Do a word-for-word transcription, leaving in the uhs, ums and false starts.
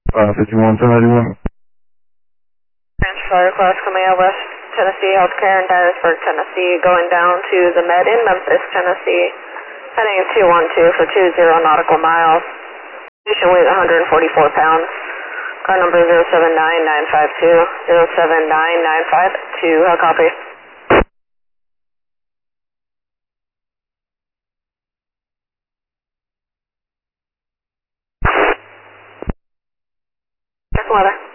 Uh, fifty-one ten eighty-one. Transfer request coming out West Tennessee Healthcare in Dyersburg, Tennessee, going down to the Med in Memphis, Tennessee, heading two one two for two zero nautical miles. Patient weight one hundred forty-four pounds. Car number zero seven nine nine five two, zero seven nine nine five two. How copy? Check weather.